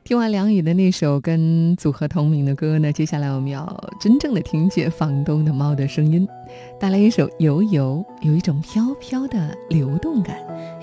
听完梁宇的那首跟组合同名的歌呢，接下来我们要真正的听见房东的猫的声音，带来一首《游游》，有一种飘飘的流动感。